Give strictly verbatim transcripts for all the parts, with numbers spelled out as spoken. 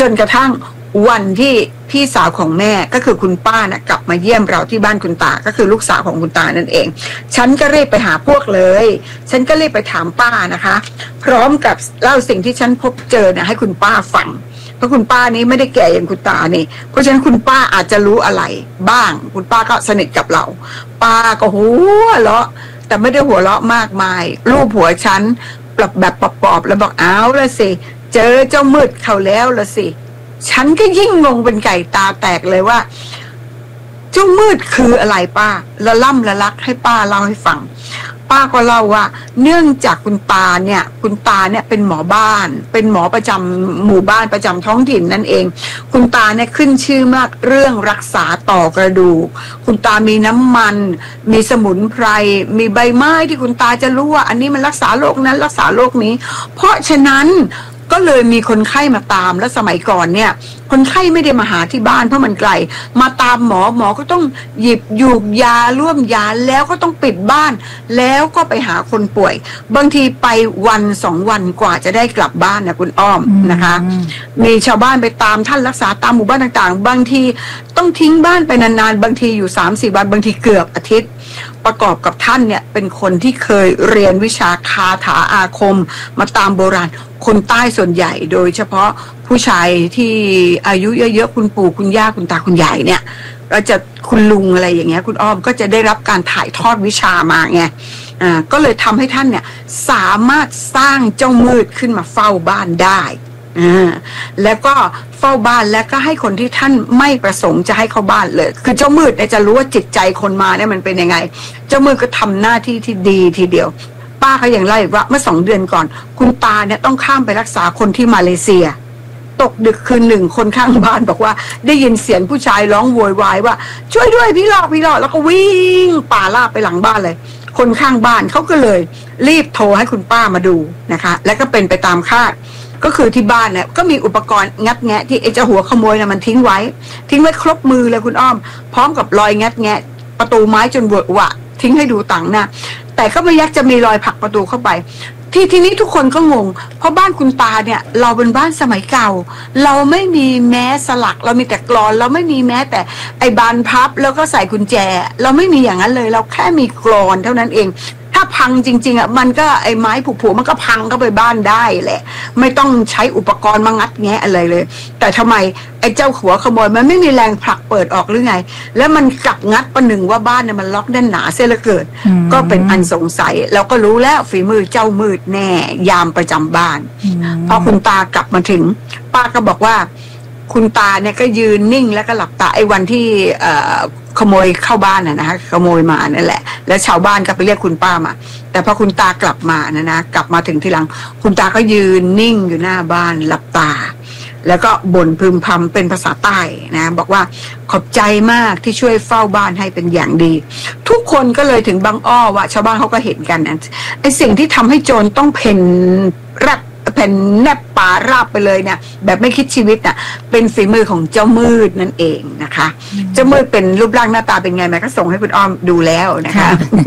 จนกระทั่งวันที่พี่สาวของแม่ก็คือคุณป้านะกลับมาเยี่ยมเราที่บ้านคุณตาก็คือลูกสาวของคุณตานั่นเองฉันก็รีบไปหาพวกเลยฉันก็รีบไปถามป้านะคะพร้อมกับเล่าสิ่งที่ฉันพบเจอนะให้คุณป้าฟังเพราะคุณป้านี้ไม่ได้แก่อย่างคุณตานี่เพราะฉะนั้นคุณป้าอาจจะรู้อะไรบ้างคุณป้าก็สนิทกับเราป้าก็หัวเราะแต่ไม่ได้หัวเราะมากมายรูปหัวฉันแบบแบบปอบๆแล้วบอกเอาละสิเจอเจ้ามืดเขาแล้วละสิฉันก็ยิ่งงงเป็นไก่ตาแตกเลยว่าเจ้ามืดคืออะไรป้าละล่ำละลักให้ป้าเล่าให้ฟังป้าก็เล่าว่าเนื่องจากคุณตาเนี่ยคุณตาเนี่ยเป็นหมอบ้านเป็นหมอประจำหมู่บ้านประจำท้องถิ่นนั่นเองคุณตาเนี่ยขึ้นชื่อมากเรื่องรักษาต่อกระดูกคุณตามีน้ำมันมีสมุนไพรมีใบไม้ที่คุณตาจะรู้ว่าอันนี้มันรักษาโรคนั้นรักษาโรคนี้เพราะฉะนั้นก็เลยมีคนไข้มาตามและสมัยก่อนเนี่ยคนไข้ไม่ได้มาหาที่บ้านเพราะมันไกลมาตามหมอหมอก็ต้องหยิบหยูกยาร่วมยาแล้วก็ต้องปิดบ้านแล้วก็ไปหาคนป่วยบางทีไปวันสองวันกว่าจะได้กลับบ้านนะคุณอ้อมนะคะมีชาวบ้านไปตามท่านรักษาตามหมู่บ้านต่างๆบางทีต้องทิ้งบ้านไปนานๆบางทีอยู่ สามสี่ วันบางทีเกือบอาทิตย์ประกอบกับท่านเนี่ยเป็นคนที่เคยเรียนวิชาคาถาอาคมมาตามโบราณคนใต้ส่วนใหญ่โดยเฉพาะผู้ชายที่อายุเยอะๆคุณปู่คุณย่าคุณตาคุณยายเนี่ยก็จะคุณลุงอะไรอย่างเงี้ยคุณอ้อมก็จะได้รับการถ่ายทอดวิชามาไงอ่าก็เลยทำให้ท่านเนี่ยสามารถสร้างเจ้ามืดขึ้นมาเฝ้าบ้านได้อ่าแล้วก็เฝ้าบ้านแล้วก็ให้คนที่ท่านไม่ประสงค์จะให้เข้าบ้านเลยคือเจ้ามืดเนี่ยจะรู้ว่าจิตใจคนมาเนี่ยมันเป็นยังไงเจ้ามืดก็ทำหน้าที่ที่ดีทีเดียวป้าเขาอย่างเล่าอีกว่าเมื่อสองเดือนก่อนคุณตาเนี่ยต้องข้ามไปรักษาคนที่มาเลเซียตกดึกคืนหนึ่งคนข้างบ้านบอกว่าได้ยินเสียงผู้ชายร้องโวยวายว่าช่วยด้วยพี่หลอกพี่หลอกแล้วก็วิ่งป่าลาบไปหลังบ้านเลยคนข้างบ้านเขาก็เลยรีบโทรให้คุณป้ามาดูนะคะแล้วก็เป็นไปตามคาดก็คือที่บ้านเนี่ยก็มีอุปกรณ์งัดแงะที่ไอ้เจ้าหัวขโมยเนี่ยมันทิ้งไว้ทิ้งไว้ครบมือเลยคุณอ้อมพร้อมกับรอยงัดแงะประตูไม้จนเวอะหวะทิ้งให้ดูต่างหน้าแต่ก็ไม่ยักจะมีรอยผลักประตูเข้าไปที่ที่นี้ทุกคนก็งงเพราะบ้านคุณตาเนี่ยเราเป็นบ้านสมัยเก่าเราไม่มีแม้สลักเรามีแต่กลอนเราไม่มีแม้แต่ไอ้บานพับแล้วก็ใส่กุญแจเราไม่มีอย่างนั้นเลยเราแค่มีกลอนเท่านั้นเองถ้าพังจริงๆอ่ะมันก็ไอ้ไม้ผุๆมันก็พังเข้าไปบ้านได้แหละไม่ต้องใช้อุปกรณ์มางัดแงะอะไรเลยแต่ทำไมไอ้เจ้าหัวขโมยมันไม่มีแรงผลักเปิดออกหรือไงแล้วมันกลับงัดประหนึ่งว่าบ้านเนี่ยมันล็อกแน่นหนาเสียเหลือเกินก็เป็นอันสงสัยเราก็รู้แล้วฝีมือเจ้ามืดแน่ยามประจำบ้านพอคุณตากลับมาถึงป้าก็บอกว่าคุณตาเนี่ยก็ยืนนิ่งแล้วก็หลับตาไอ้วันที่เอ่อขโมยเข้าบ้านน่ะนะคะขโมยมานั่นแหละแล้วชาวบ้านก็ไปเรียกคุณป้ามาแต่พอคุณตากลับมานะนะกลับมาถึงทีหลังคุณตาก็ยืนนิ่งอยู่หน้าบ้านหลับตาแล้วก็บ่นพึมพำเป็นภาษาใต้นะบอกว่าขอบใจมากที่ช่วยเฝ้าบ้านให้เป็นอย่างดีทุกคนก็เลยถึงบางอ้อว่าชาวบ้านเขาก็เห็นกันนะไอ้สิ่งที่ทำให้โจรต้องเพ่นรักแผ่นแนบป่าราบไปเลยเนี่ยแบบไม่คิดชีวิตน่ะเป็นฝีมือของเจ้ามืดนั่นเองนะคะเจ้ามืดเป็นรูปร่างหน้าตาเป็นไงแม่ก็ส่งให้คุณอ้อมดูแล้วนะคะ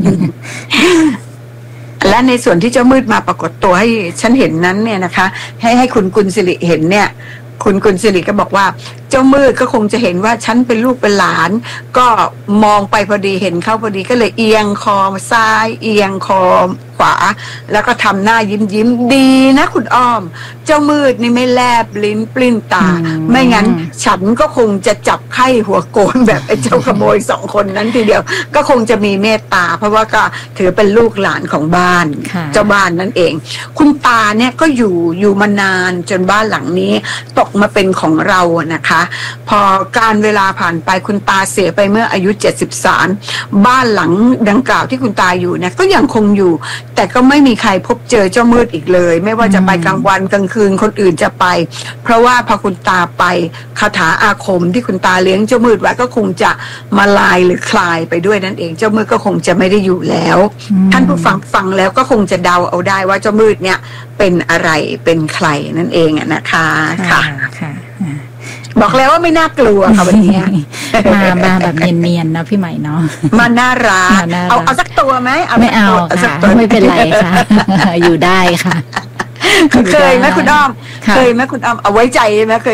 และในส่วนที่เจ้ามืดมาปรากฏตัวให้ฉันเห็นนั้นเนี่ยนะคะให้ให้คุณกุลศิริเห็นเนี่ยคุณกุลศิริก็บอกว่าเจ้ามืดก็คงจะเห็นว่าฉันเป็นลูกเป็นหลานก็มองไปพอดีเห็นเขาพอดีก็เลยเอียงคอซ้ายเอียงคอขวาแล้วก็ทำหน้ายิ้มยิ้มดีนะคุณอ้อมเจ้ามืดนี่ไม่แลบลิ้นปลิ้นตาไม่งั้นฉันก็คงจะจับไข้หัวโกนแบบไอ้เจ้าขโมยสองคนนั้นทีเดียวก็คงจะมีเมตตาเพราะว่าก็ถือเป็นลูกหลานของบ้านเจ้าบ้านนั่นเองคุณตาเนี่ยก็อยู่อยู่มานานจนบ้านหลังนี้ตกมาเป็นของเรานะคะพอการเวลาผ่านไปคุณตาเสียไปเมื่ออายุเจ็ดสิบสามบ้านหลังดังกล่าวที่คุณตาอยู่เนี่ยก็ยังคงอยู่แต่ก็ไม่มีใครพบเจอเจ้ามืดอีกเลยไม่ว่าจะไปกลางวันกลางคืนคนอื่นจะไปเพราะว่าพอคุณตาไปคาถาอาคมที่คุณตาเลี้ยงเจ้ามืดไว้ก็คงจะมาลายหรือคลายไปด้วยนั่นเองเจ้ามืดก็คงจะไม่ได้อยู่แล้วท่านผู้ฟังฟังแล้วก็คงจะเดาเอาได้ว่าเจ้ามืดเนี่ยเป็นอะไรเป็นใครนั่นเองอะนะคะค่ะบอกแล้วว่าไม่น่ากลัวค่ะวันนี้มามาแบบเนียนๆนะพี่ใหม่เนาะมาน่ารักเอาเอาสักตัวไหมไม่เอาค่ะไม่เป็นไรค่ะอยู่ได้ค่ะเคยไหมคุณอ้อมเคยไหมคุณอ้อมเอาไว้ใจไหมเคย